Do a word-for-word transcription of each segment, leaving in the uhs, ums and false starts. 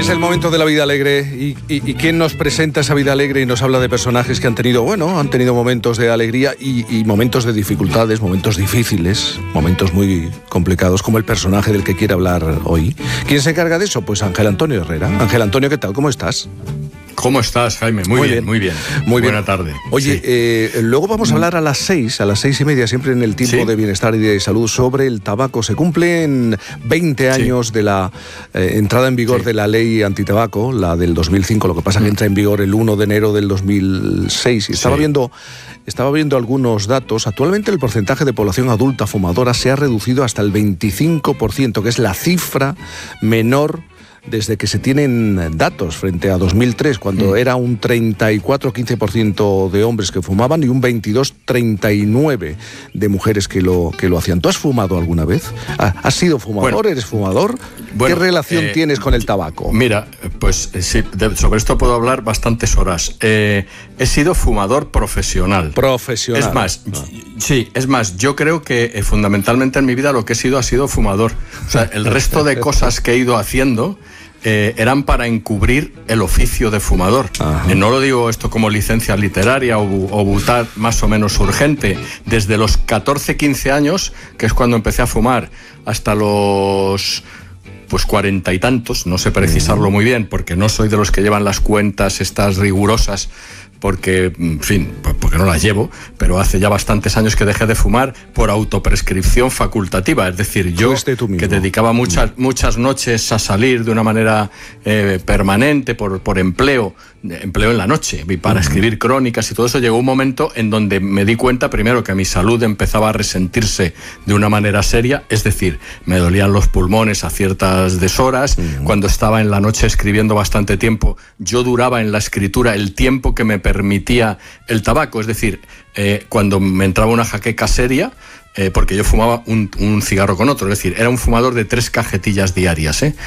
Es el momento de la vida alegre y, y, y ¿quién nos presenta esa vida alegre y nos habla de personajes que han tenido, bueno, han tenido momentos de alegría y, y momentos de dificultades, momentos difíciles, momentos muy complicados, como el personaje del que quiere hablar hoy? ¿Quién se encarga de eso? Pues Ángel Antonio Herrera. Ángel Antonio, ¿qué tal? ¿Cómo estás? ¿Cómo estás, Jaime? Muy, muy bien, bien, muy bien. Muy Buena bien. tarde. Oye, sí. eh, luego vamos a hablar a las seis, a las seis y media, siempre en el tiempo sí. de bienestar y de salud, sobre el tabaco. Se cumplen veinte años sí. de la eh, entrada en vigor sí. de la ley antitabaco, la del dos mil cinco, lo que pasa es que entra en vigor el uno de enero del dos mil seis. Y estaba, sí. viendo, estaba viendo algunos datos. Actualmente el porcentaje de población adulta fumadora se ha reducido hasta el veinticinco por ciento, que es la cifra menor desde que se tienen datos frente a dos mil tres, cuando mm. era un treinta y cuatro quince por ciento de hombres que fumaban y un veintidós treinta y nueve por ciento de mujeres que lo, que lo hacían. ¿Tú has fumado alguna vez? ¿Has sido fumador? Bueno, ¿eres fumador? Bueno, ¿Qué relación eh, tienes con el tabaco? Mira, pues sí, de, sobre esto puedo hablar bastantes horas. Eh, he sido fumador profesional. Profesional. Es más, ah. sí, es más, yo creo que eh, fundamentalmente en mi vida lo que he sido ha sido fumador. O sea, el resto de cosas que he ido haciendo Eh, eran para encubrir el oficio de fumador. Eh, no lo digo esto como licencia literaria o, o butar más o menos urgente. Desde los catorce, quince años, que es cuando empecé a fumar, hasta los pues cuarenta y tantos, no sé precisarlo muy bien, porque no soy de los que llevan las cuentas estas rigurosas, porque, en fin, porque no las llevo, pero hace ya bastantes años que dejé de fumar por autoprescripción facultativa, es decir, yo que dedicaba muchas, muchas noches a salir de una manera eh, permanente por, por empleo, empleo en la noche, y para escribir crónicas y todo eso, llegó un momento en donde me di cuenta primero que mi salud empezaba a resentirse de una manera seria, es decir, me dolían los pulmones a ciertas deshoras, uh-huh. cuando estaba en la noche escribiendo bastante tiempo, yo duraba en la escritura el tiempo que me permitía el tabaco, es decir, eh, cuando me entraba una jaqueca seria, eh, porque yo fumaba un, un cigarro con otro, es decir, era un fumador de tres cajetillas diarias, ¿eh?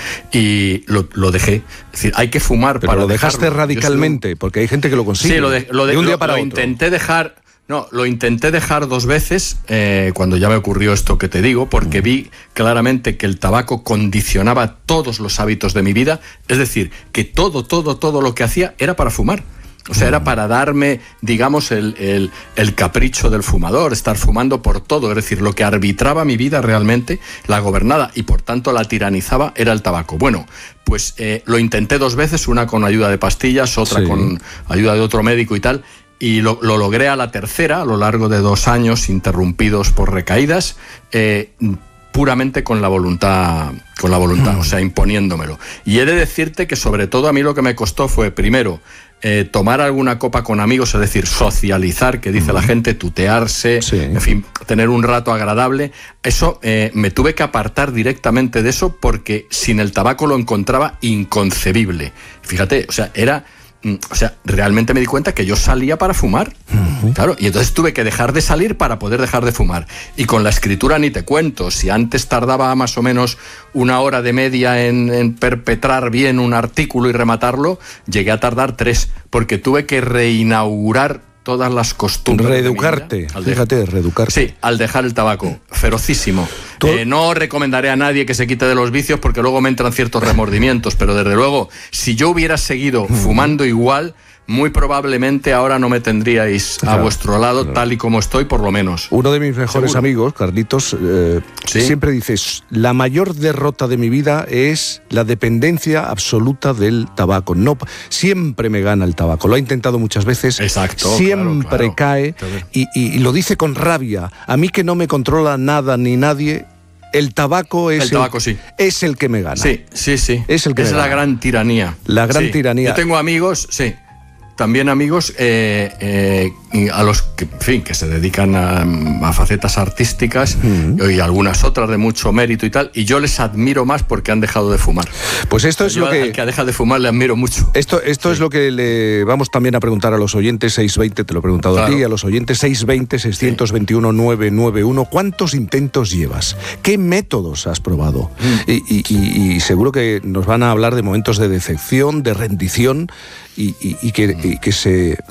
Y lo, lo dejé. Es decir, hay que fumar. Pero para lo dejaste dejarlo. radicalmente, soy... porque hay gente que lo consigue. Sí, lo de, lo de, de un lo, día para lo otro. intenté dejar. No, lo intenté dejar dos veces eh, cuando ya me ocurrió esto que te digo, porque mm. vi claramente que el tabaco condicionaba todos los hábitos de mi vida, es decir, que todo, todo, todo lo que hacía era para fumar. O sea, era para darme, digamos, el, el, el capricho del fumador, estar fumando por todo. Es decir, lo que arbitraba mi vida realmente, la gobernaba y por tanto la tiranizaba, era el tabaco. Bueno, pues eh, lo intenté dos veces, una con ayuda de pastillas, otra sí. con ayuda de otro médico y tal, y lo, lo logré a la tercera, a lo largo de dos años, interrumpidos por recaídas, eh, puramente con la voluntad, con la voluntad, mm. o sea, imponiéndomelo. Y he de decirte que sobre todo a mí lo que me costó fue, primero, Eh, tomar alguna copa con amigos, es decir, socializar, que dice uh-huh. la gente, tutearse, sí. en fin, tener un rato agradable. Eso eh, me tuve que apartar directamente de eso porque sin el tabaco lo encontraba inconcebible. Fíjate, o sea, era... O sea, realmente me di cuenta que yo salía para fumar, uh-huh. claro, y entonces tuve que dejar de salir para poder dejar de fumar. Y con la escritura ni te cuento, si antes tardaba más o menos una hora de media en, en perpetrar bien un artículo y rematarlo, llegué a tardar tres, porque tuve que reinaugurar todas las costumbres. Reeducarte, de fíjate, reeducarte. Sí, al dejar el tabaco, ferocísimo. Eh, no recomendaré a nadie que se quite de los vicios porque luego me entran ciertos remordimientos, pero desde luego, si yo hubiera seguido fumando igual, muy probablemente ahora no me tendríais claro, a vuestro lado, claro. tal y como estoy, por lo menos. Uno de mis mejores ¿Seguro? amigos, Carlitos, eh, ¿Sí? siempre dice, la mayor derrota de mi vida es la dependencia absoluta del tabaco. No, siempre me gana el tabaco. Lo ha intentado muchas veces. Exacto. Siempre claro, claro. cae y, y, y lo dice con rabia. A mí que no me controla nada ni nadie, el tabaco es el, tabaco, el, sí. es el que me gana. Sí, sí, sí. Es el que es me la gana. gran tiranía. La gran sí. tiranía. Yo tengo amigos, sí. También amigos eh, eh, a los que, en fin, que se dedican a, a facetas artísticas uh-huh. y algunas otras de mucho mérito y tal, y yo les admiro más porque han dejado de fumar. Pues esto o sea, es lo que... Al que deja de fumar le admiro mucho. Esto, esto sí. es lo que le vamos también a preguntar a los oyentes, seiscientos veinte, te lo he preguntado claro. a ti, a los oyentes, seiscientos veinte, seiscientos veintiuno, novecientos noventa y uno. ¿Cuántos intentos llevas? ¿Qué métodos has probado? Mm. Y, y, y, y seguro que nos van a hablar de momentos de decepción, de rendición, y, y, y, que, y que se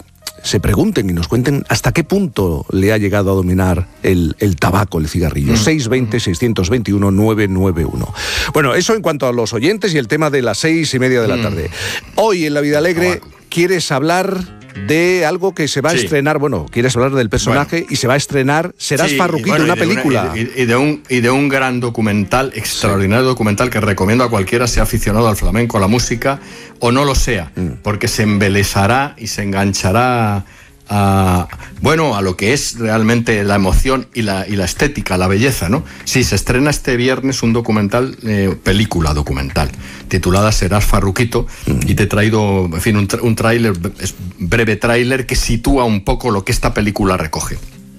se pregunten y nos cuenten hasta qué punto le ha llegado a dominar el, el tabaco, el cigarrillo. Mm. seis veinte, seiscientos veintiuno, novecientos noventa y uno. Bueno, eso en cuanto a los oyentes y el tema de las seis y media de la tarde. Hoy en La Vida Alegre quieres hablar de algo que se va a sí. estrenar, bueno, quieres hablar del personaje bueno. y se va a estrenar Serás sí, Farruquito, bueno, una película. Una, y, y, de un, y de un gran documental, extraordinario sí. documental que recomiendo a cualquiera, sea aficionado al flamenco, a la música, o no lo sea, mm. porque se embelesará y se enganchará a, bueno, a lo que es realmente la emoción y la, y la estética, la belleza, ¿no? Sí, se estrena este viernes un documental, eh, película documental, titulada Serás Farruquito, mm. y te he traído, en fin, un, un tráiler, es breve tráiler que sitúa un poco lo que esta película recoge.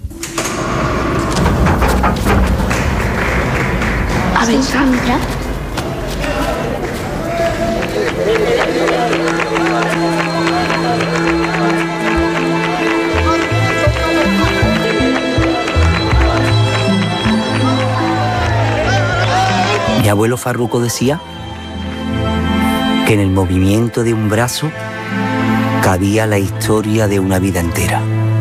A ver, Sandra. Mi abuelo Farruco decía que en el movimiento de un brazo cabía la historia de una vida entera.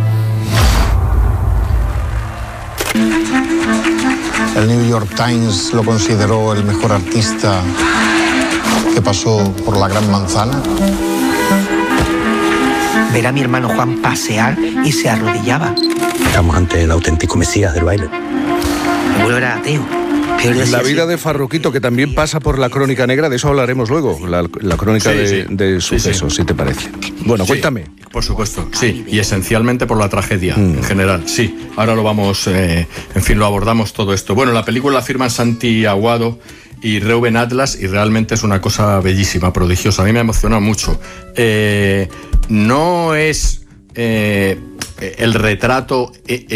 El New York Times lo consideró el mejor artista que pasó por la Gran Manzana. Ver a mi hermano Juan pasear y se arrodillaba. Estamos ante el auténtico mesías del baile. Mi abuelo era ateo. La vida de Farruquito, que también pasa por la crónica negra, de eso hablaremos luego, la, la crónica sí, de, sí. de sucesos, sí, sí. si te parece. Bueno, sí, cuéntame. Por supuesto, sí, y esencialmente por la tragedia mm. en general, sí. Ahora lo vamos, eh, en fin, lo abordamos todo esto. Bueno, la película la firman Santi Aguado y Reuben Atlas, y realmente es una cosa bellísima, prodigiosa. A mí me emociona mucho. Eh, no es eh, el retrato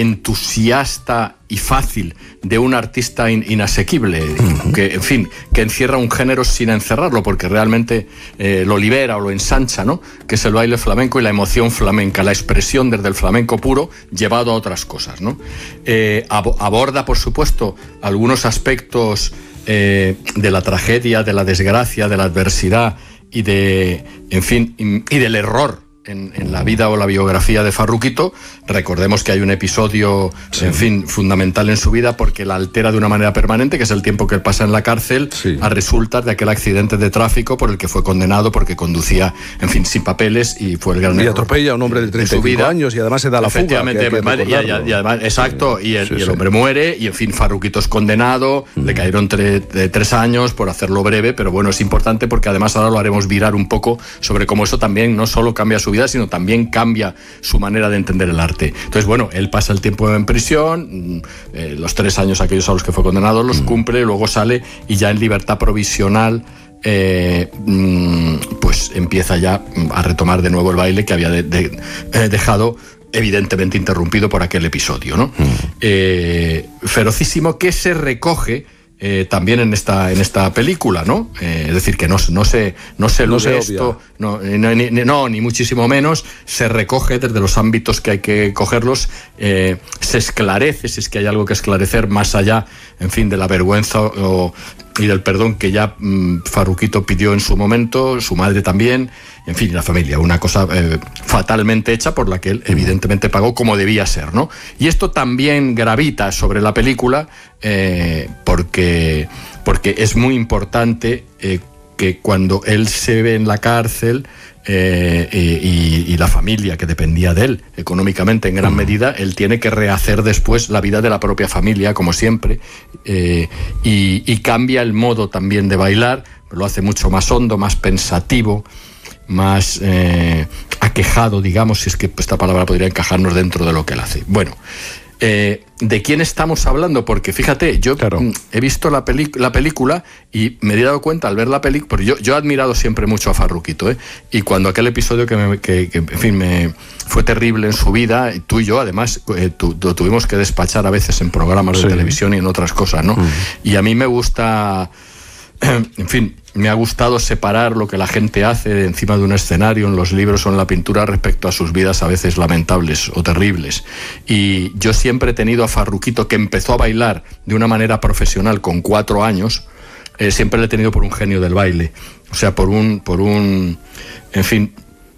entusiasta y fácil de un artista in, inasequible, uh-huh. que, en fin, que encierra un género sin encerrarlo, porque realmente eh, lo libera o lo ensancha, ¿no? Que es el baile flamenco y la emoción flamenca, la expresión desde el flamenco puro llevado a otras cosas, ¿no? Eh, ab- aborda, por supuesto, algunos aspectos eh, de la tragedia, de la desgracia, de la adversidad y de, en fin, y, y del error En, en la vida o la biografía de Farruquito. Recordemos que hay un episodio, sí. en fin, fundamental en su vida porque la altera de una manera permanente, que es el tiempo que él pasa en la cárcel, sí. a resultas de aquel accidente de tráfico por el que fue condenado porque conducía, en fin, sin papeles, y fue el gran y error. Y atropella a un hombre de treinta y cinco años y además se da la fuga. Efectivamente, y, y, y además, exacto, sí. y, el, sí, y el hombre sí. muere, y en fin, Farruquito es condenado, mm. le cayeron tre, de tres años por hacerlo breve, pero bueno, es importante porque además ahora lo haremos virar un poco sobre cómo eso también no solo cambia su vida, sino también cambia su manera de entender el arte. Entonces, bueno, él pasa el tiempo en prisión, eh, los tres años aquellos a los que fue condenado los mm. cumple, luego sale y ya en libertad provisional eh, pues empieza ya a retomar de nuevo el baile que había de, de, eh, dejado evidentemente interrumpido por aquel episodio, ¿no? Mm. Eh, ferocísimo, que se recoge Eh, también en esta en esta película, ¿no? Eh, es decir, que no, no se no se elude no esto, no, no, ni, no, ni muchísimo menos, se recoge desde los ámbitos que hay que cogerlos, eh, se esclarece, si es que hay algo que esclarecer más allá, en fin, de la vergüenza o, y del perdón que ya mmm, Farruquito pidió en su momento, su madre también, en fin, la familia, una cosa eh, fatalmente hecha por la que él evidentemente pagó como debía ser, ¿no? Y esto también gravita sobre la película eh, porque, porque es muy importante eh, que cuando él se ve en la cárcel eh, y, y la familia que dependía de él económicamente en gran medida, él tiene que rehacer después la vida de la propia familia, como siempre, eh, y, y cambia el modo también de bailar, lo hace mucho más hondo, más pensativo, más eh, aquejado, digamos, si es que esta palabra podría encajarnos dentro de lo que él hace. Bueno, eh, ¿de quién estamos hablando? Porque fíjate, yo claro. he visto la, peli- la película y me he dado cuenta al ver la película, porque yo, yo he admirado siempre mucho a Farruquito, ¿eh? Y cuando aquel episodio que, me, que, que en fin, me fue terrible en su vida, y tú y yo además eh, tu, lo tuvimos que despachar a veces en programas sí. de televisión y en otras cosas, ¿no? Mm. Y a mí me gusta, en fin, me ha gustado separar lo que la gente hace encima de un escenario, en los libros o en la pintura, respecto a sus vidas a veces lamentables o terribles. Y yo siempre he tenido a Farruquito, que empezó a bailar de una manera profesional con cuatro años, eh, siempre le he tenido por un genio del baile. O sea, por un, por un, en fin,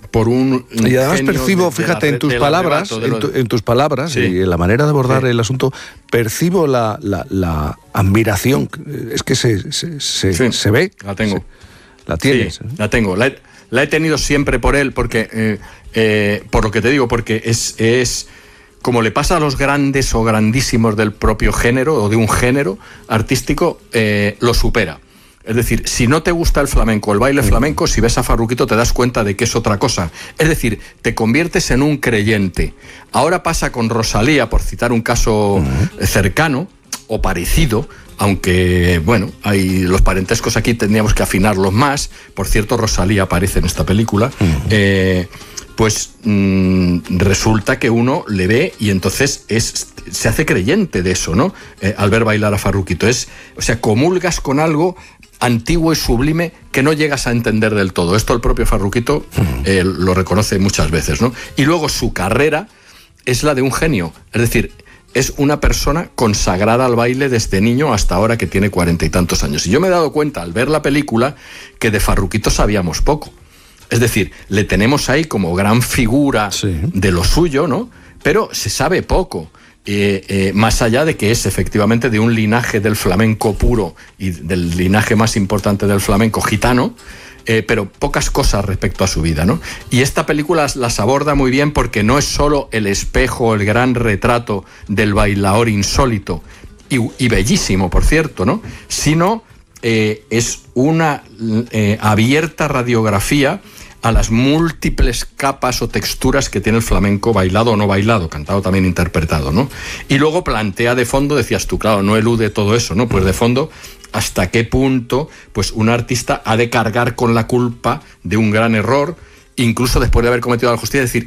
por un... Y además percibo, de, fíjate, de la, en tus palabras, en, tu, en tus palabras sí. y en la manera de abordar sí. el asunto, percibo la, la, la admiración. Es que se, se, se, sí, se ve. La tengo. Se, la tienes. Sí, la tengo. La he, la he tenido siempre por él, porque eh, eh, por lo que te digo, porque es... es como le pasa a los grandes o grandísimos del propio género o de un género artístico, eh, lo supera. Es decir, si no te gusta el flamenco, el baile flamenco, si ves a Farruquito te das cuenta de que es otra cosa. Es decir, te conviertes en un creyente. Ahora pasa con Rosalía, por citar un caso cercano o parecido, aunque, bueno, hay los parentescos aquí tendríamos que afinarlos más. Por cierto, Rosalía aparece en esta película. Eh... pues mmm, resulta que uno le ve y entonces es, se hace creyente de eso, ¿no? Eh, al ver bailar a Farruquito. Es, o sea, comulgas con algo antiguo y sublime que no llegas a entender del todo. Esto el propio Farruquito eh, lo reconoce muchas veces, ¿no? Y luego su carrera es la de un genio. Es decir, es una persona consagrada al baile desde niño hasta ahora que tiene cuarenta y tantos años. Y yo me he dado cuenta al ver la película que de Farruquito sabíamos poco. Es decir, le tenemos ahí como gran figura sí. de lo suyo, ¿no? Pero se sabe poco, eh, eh, más allá de que es efectivamente de un linaje del flamenco puro y del linaje más importante del flamenco gitano, eh, pero pocas cosas respecto a su vida, ¿no? Y esta película las, las aborda muy bien porque no es solo el espejo, el gran retrato del bailador insólito, y, y bellísimo, por cierto, ¿no? Sino eh, es una eh, abierta radiografía a las múltiples capas o texturas que tiene el flamenco, bailado o no bailado, cantado también interpretado, ¿no? Y luego plantea de fondo, decías tú, claro, no elude todo eso, ¿no? Pues de fondo, hasta qué punto pues un artista ha de cargar con la culpa de un gran error, incluso después de haber cometido la justicia, es decir,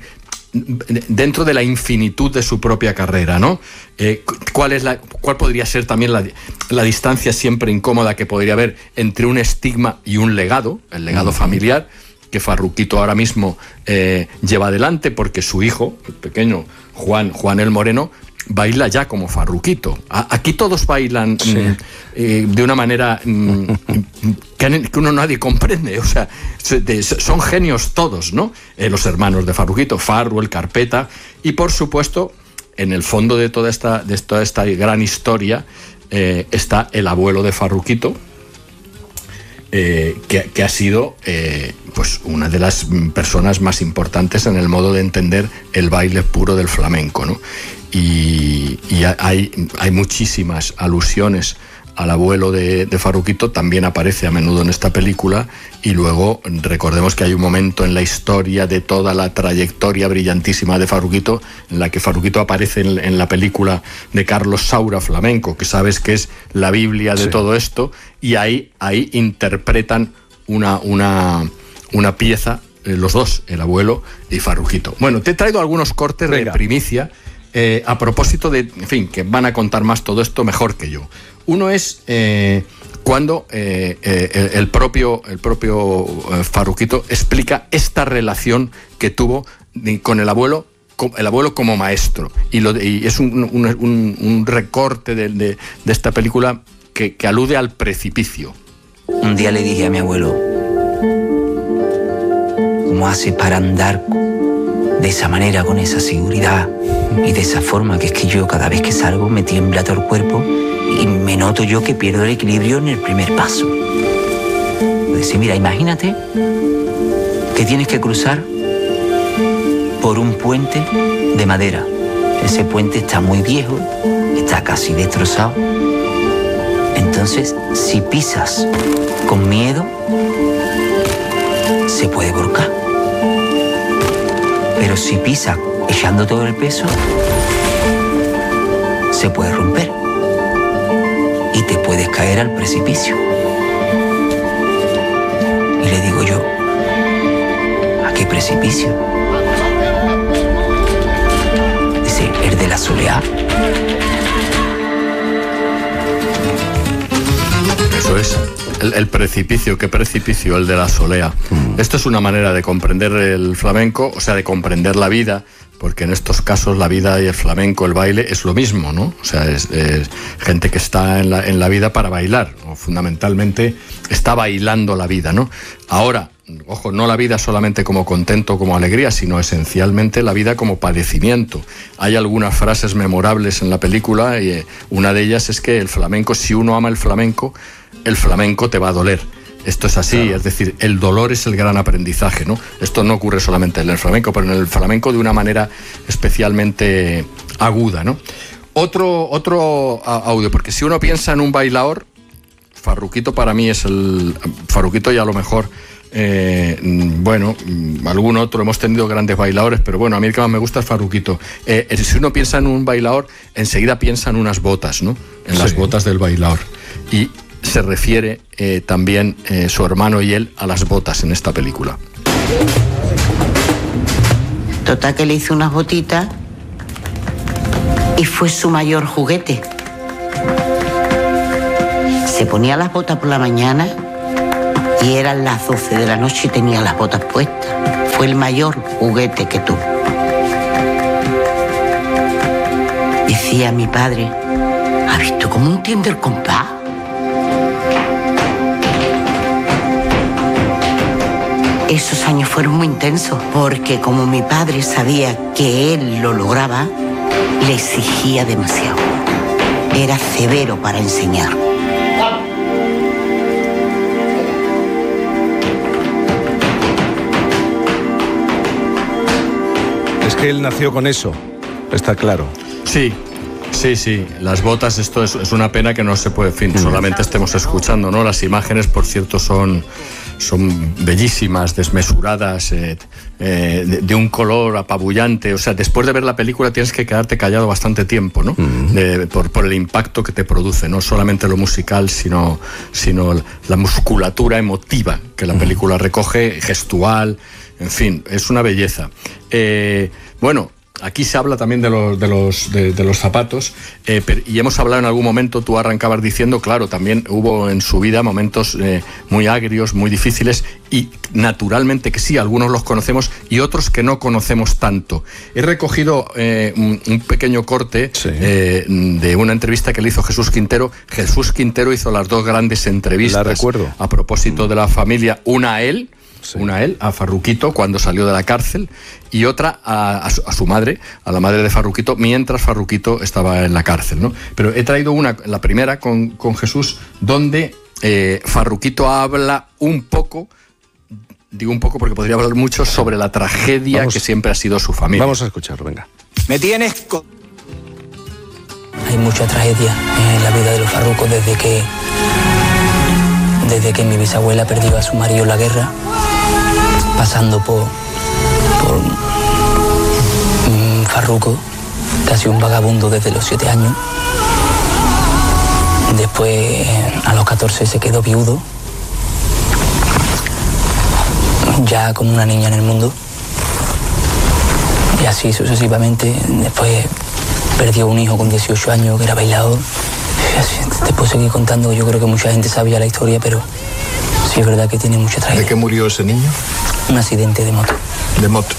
dentro de la infinitud de su propia carrera, ¿no? Eh, ¿cuál es la, cuál podría ser también la, la distancia siempre incómoda que podría haber entre un estigma y un legado, el legado uh-huh. familiar, que Farruquito ahora mismo eh, lleva adelante, porque su hijo, el pequeño Juan, Juan el Moreno, baila ya como Farruquito. A, aquí todos bailan sí. mm, eh, de una manera mm, que, que uno nadie comprende. O sea, de, son genios todos, ¿no? Eh, los hermanos de Farruquito, Farru, el Carpeta, y por supuesto, en el fondo de toda esta, de toda esta gran historia eh, está el abuelo de Farruquito, Eh, que, que ha sido eh, pues una de las personas más importantes en el modo de entender el baile puro del flamenco, ¿no? Y, y hay, hay muchísimas alusiones al abuelo de, de Farruquito, también aparece a menudo en esta película, y luego recordemos que hay un momento en la historia de toda la trayectoria brillantísima de Farruquito, en la que Farruquito aparece en, en la película de Carlos Saura, Flamenco, que sabes que es la Biblia de sí. todo esto, y ahí, ahí interpretan una, una, una pieza, eh, los dos, el abuelo y Farruquito. Bueno, te he traído algunos cortes Venga. de primicia, eh, a propósito de, en fin, que van a contar más todo esto mejor que yo. Uno es eh, cuando eh, eh, el, el propio, el propio eh, Farruquito explica esta relación que tuvo de, con el abuelo, con el abuelo como maestro. Y, lo, y es un, un, un, un recorte de, de, de esta película que, que alude al precipicio. Un día le dije a mi abuelo, ¿cómo hace para andar de esa manera, con esa seguridad y de esa forma? Que es que yo cada vez que salgo me tiembla todo el cuerpo y me noto yo que pierdo el equilibrio en el primer paso. Dice, mira, imagínate que tienes que cruzar por un puente de madera. Ese puente está muy viejo, está casi destrozado. Entonces, si pisas con miedo, se puede volcar. Pero si pisas echando todo el peso, se puede romper y te puedes caer al precipicio. Y le digo yo, ¿a qué precipicio? Dice, el de la soleá. Eso es. El, el precipicio, ¿qué precipicio? El de la solea. Mm. Esto es una manera de comprender el flamenco, o sea, de comprender la vida, porque en estos casos la vida y el flamenco, el baile, es lo mismo, ¿no? O sea, es, es gente que está en la, en la vida para bailar, o fundamentalmente está bailando la vida, ¿no? Ahora, ojo, no la vida solamente como contento, como alegría, sino esencialmente la vida como padecimiento. Hay algunas frases memorables en la película y eh, una de ellas es que el flamenco, si uno ama el flamenco, el flamenco te va a doler. Esto es así, claro. Es decir, el dolor es el gran aprendizaje, ¿no? Esto no ocurre solamente en el flamenco, pero en el flamenco de una manera especialmente aguda, ¿no? Otro, otro audio, porque si uno piensa en un bailaor, Farruquito para mí es el... Farruquito y a lo mejor, eh, bueno, algún otro, hemos tenido grandes bailadores, pero bueno, a mí el que más me gusta es Farruquito. Eh, si uno piensa en un bailaor, enseguida piensa en unas botas, ¿no? En sí. Las botas del bailaor. Y se refiere eh, también eh, su hermano y él a las botas en esta película. Total que le hizo unas botitas y fue su mayor juguete. Se ponía las botas por la mañana y eran las doce de la noche y tenía las botas puestas. Fue el mayor juguete que tuvo. Decía mi padre, ¿ha visto cómo entiende el compás? Esos años fueron muy intensos porque como mi padre sabía que él lo lograba, le exigía demasiado. Era severo para enseñar. Es que él nació con eso, está claro. Sí. Sí, sí, las botas, esto es, es una pena que no se puede, en fin, solamente estemos escuchando, ¿no? Las imágenes, por cierto, son, son bellísimas, desmesuradas, eh, eh, de, de un color apabullante. O sea, después de ver la película tienes que quedarte callado bastante tiempo, ¿no? Uh-huh. De, por, por el impacto que te produce, no solamente lo musical, sino, sino la musculatura emotiva que la película recoge, gestual, en fin, es una belleza. Eh, bueno... Aquí se habla también de los, de los, de, de los zapatos, eh, pero, y hemos hablado en algún momento, tú arrancabas diciendo, claro, también hubo en su vida momentos eh, muy agrios, muy difíciles, y naturalmente que sí, algunos los conocemos y otros que no conocemos tanto. He recogido eh, un, un pequeño corte sí. eh, de una entrevista que le hizo Jesús Quintero. Jesús Quintero hizo las dos grandes entrevistas. La recuerdo. A propósito de la familia, una a él, Sí. Una a él, a Farruquito, cuando salió de la cárcel, y otra a, a, su, a su madre, a la madre de Farruquito, mientras Farruquito estaba en la cárcel, ¿no? Pero he traído una, la primera con, con Jesús, donde eh, Farruquito habla un poco, digo un poco porque podría hablar mucho, sobre la tragedia Vamos. que siempre ha sido su familia. Vamos a escucharlo, venga. Me tienes... Co- Hay mucha tragedia en la vida de los Farrucos desde que... Desde que mi bisabuela perdió a su marido en la guerra, pasando por, por un Farruco, casi un vagabundo desde los siete años. Después, a los catorce, se quedó viudo, ya con una niña en el mundo. Y así sucesivamente. Después perdió un hijo con dieciocho años, que era bailador. Te puedo seguir contando, yo creo que mucha gente sabía la historia, pero sí es verdad que tiene mucha tragedia. ¿De qué murió ese niño? Un accidente de moto. De moto.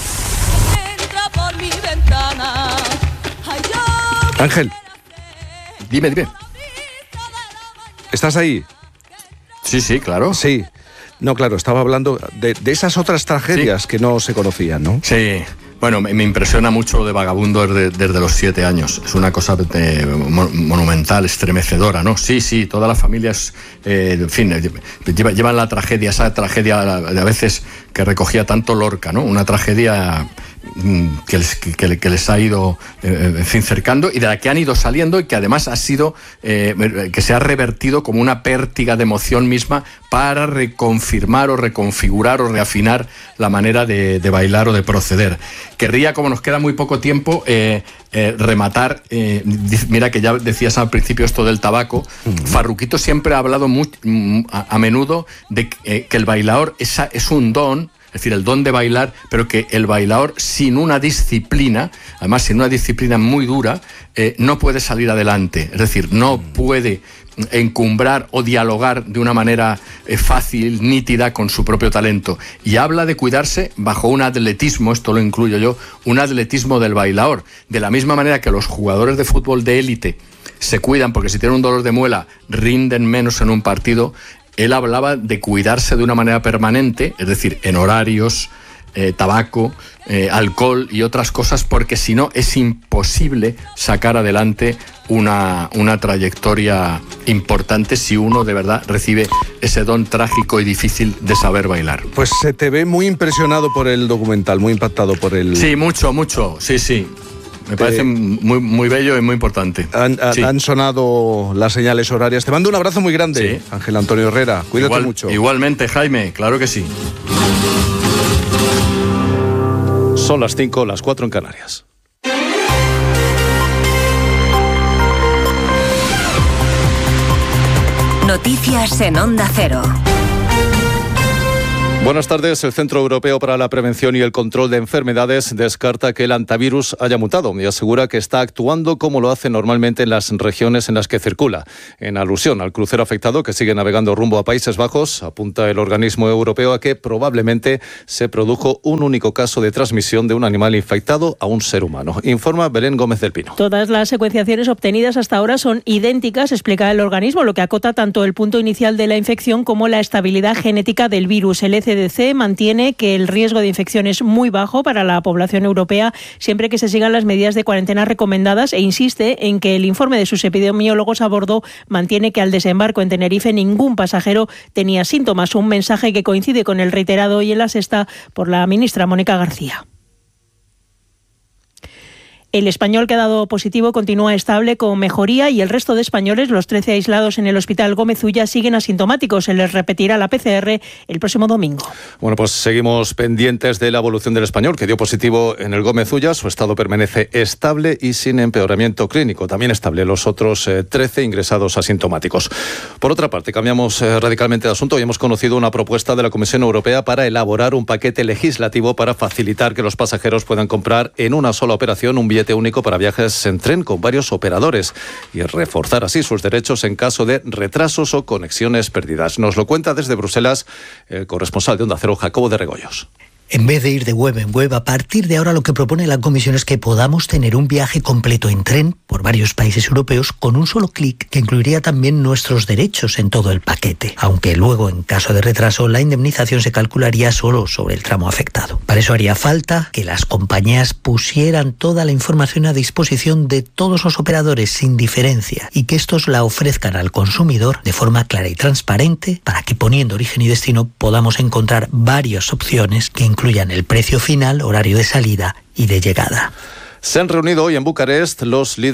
Ángel. Dime, dime. ¿Estás ahí? Sí, sí, claro. Sí. No, claro, estaba hablando de, de esas otras tragedias sí. que no se conocían, ¿no? Sí. Bueno, me, me impresiona mucho lo de vagabundo desde, desde los siete años. Es una cosa de, monumental, estremecedora, ¿no? Sí, sí, todas las familias, eh, en fin, llevan, llevan la tragedia, esa tragedia de a veces que recogía tanto Lorca, ¿no? Una tragedia que les, que, que les ha ido, eh, en fin, cercando y de la que han ido saliendo y que además ha sido, eh, que se ha revertido como una pértiga de emoción misma para reconfirmar o reconfigurar o reafinar la manera de, de bailar o de proceder. Querría, como nos queda muy poco tiempo, eh, eh, rematar, eh, mira que ya decías al principio esto del tabaco, uh-huh. Farruquito siempre ha hablado muy, a, a menudo de eh, que el bailador es, es un don, es decir, el don de bailar, pero que el bailador sin una disciplina, además sin una disciplina muy dura, eh, no puede salir adelante, es decir, no puede encumbrar o dialogar de una manera eh, fácil, nítida con su propio talento. Y habla de cuidarse bajo un atletismo, esto lo incluyo yo, un atletismo del bailador. De la misma manera que los jugadores de fútbol de élite se cuidan porque si tienen un dolor de muela rinden menos en un partido, él hablaba de cuidarse de una manera permanente, es decir, en horarios, eh, tabaco, eh, alcohol y otras cosas, porque si no es imposible sacar adelante una, una trayectoria importante si uno de verdad recibe ese don trágico y difícil de saber bailar. Pues se te ve muy impresionado por el documental, muy impactado por el... Sí, mucho, mucho, sí, sí. Me parece eh, muy, muy bello y muy importante. Han, sí. han sonado las señales horarias. Te mando un abrazo muy grande, sí. Ángel Antonio Herrera. Cuídate Igual, mucho. Igualmente, Jaime, claro que sí. Son las cinco, las cuatro en Canarias. Noticias en Onda Cero. Buenas tardes. El Centro Europeo para la Prevención y el Control de Enfermedades descarta que el hantavirus haya mutado y asegura que está actuando como lo hace normalmente en las regiones en las que circula. En alusión al crucero afectado que sigue navegando rumbo a Países Bajos, apunta el organismo europeo a que probablemente se produjo un único caso de transmisión de un animal infectado a un ser humano. Informa Belén Gómez del Pino. Todas las secuenciaciones obtenidas hasta ahora son idénticas, explica el organismo, lo que acota tanto el punto inicial de la infección como la estabilidad genética del virus. El E C D C mantiene que el riesgo de infección es muy bajo para la población europea siempre que se sigan las medidas de cuarentena recomendadas e insiste en que el informe de sus epidemiólogos a bordo mantiene que al desembarco en Tenerife ningún pasajero tenía síntomas, un mensaje que coincide con el reiterado hoy en La Sexta por la ministra Mónica García. El español que ha dado positivo continúa estable con mejoría y el resto de españoles, los trece aislados en el Hospital Gómez Ulla, siguen asintomáticos. Se les repetirá la P C R el próximo domingo. Bueno, pues seguimos pendientes de la evolución del español que dio positivo en el Gómez Ulla. Su estado permanece estable y sin empeoramiento clínico. También estable los otros eh, trece ingresados asintomáticos. Por otra parte, cambiamos eh, radicalmente de asunto y hemos conocido una propuesta de la Comisión Europea para elaborar un paquete legislativo para facilitar que los pasajeros puedan comprar en una sola operación un billete único para viajes en tren con varios operadores y reforzar así sus derechos en caso de retrasos o conexiones perdidas. Nos lo cuenta desde Bruselas el corresponsal de Onda Cero, Jacobo de Regoyos. En vez de ir de web en web, a partir de ahora lo que propone la Comisión es que podamos tener un viaje completo en tren por varios países europeos con un solo clic que incluiría también nuestros derechos en todo el paquete, aunque luego en caso de retraso la indemnización se calcularía solo sobre el tramo afectado. Para eso haría falta que las compañías pusieran toda la información a disposición de todos los operadores sin diferencia y que estos la ofrezcan al consumidor de forma clara y transparente para que poniendo origen y destino podamos encontrar varias opciones que incluyan el precio final, horario de salida y de llegada. Se han reunido hoy en Bucarest los líderes